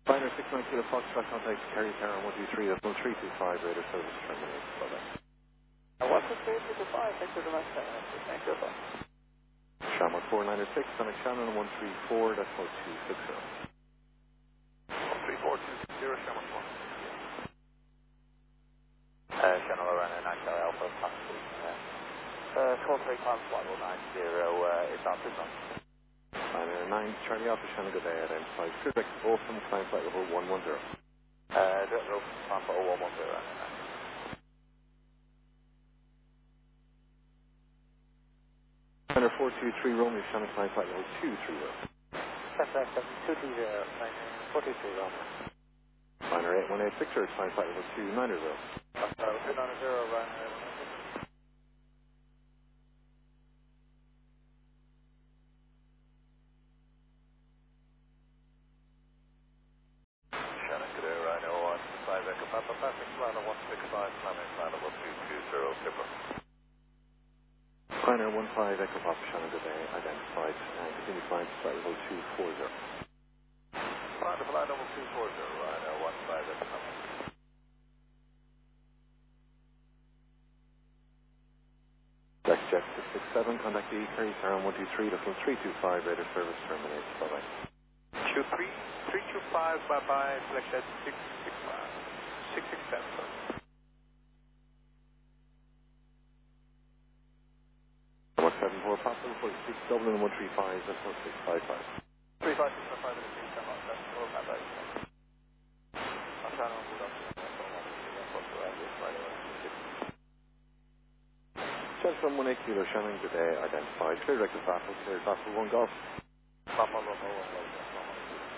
Liner 69 Kilo Foxtrot, contact Kerry Tower 123, that's 0325, radar service terminated. Bye-bye. What's the 325? Thanks for the last time. Thank you. Shamrock 496, contact Shannon 134, that's 0260. 134, Shamrock 4. Channel around 9 Charlie Alpha, taxi. Call 3 times flight 190, it's out this one. Liner 9 Charlie Alpha, Shannon, good day, identified. Quebec, Awesome, climb flight level 110. Direct road, climb flight 110. Liner 423, Romeo, Shannon, climb flight level 230. 757, 230, 423, Romeo. Liner 8186, climb flight level 290. 290, run. Shannon, good day, Rhino 15 Echo Papa, passing liner 165, climbing flight level 220, Pipper. Liner 15 Echo Papa, Shannon, good day, identified, and continue flying to flight level 240. Flight level 240, Rhino 15 Echo Papa. Black Jet 667, contact the Kerry Tower 123, looking 325, radar service terminated. Bye-bye. 325, bye-bye, Black Jet 665. 667, sorry. Number 74, Papa, 46, Dublin 135, that's 1655. 35655 in the street, Channel 7, or Papa. I'm trying to hold up to the Gentleman 18 Kilo Shannon, good day, identified. Clear record battle, clear battle 1 Golf.